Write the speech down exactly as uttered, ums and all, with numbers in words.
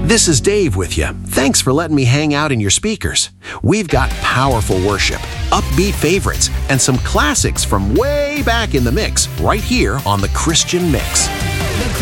This is Dave with you. Thanks for letting me hang out in your speakers. We've got powerful worship, upbeat favorites, and some classics from way back in the mix right here on The Christian Mix.